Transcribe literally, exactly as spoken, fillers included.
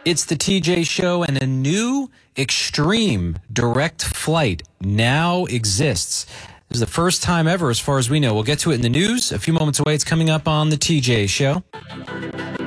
It's the T J Show, and a new extreme direct flight now exists. This is the first time ever, as far as we know. We'll get to it in the news a few moments away. It's coming up on the T J Show.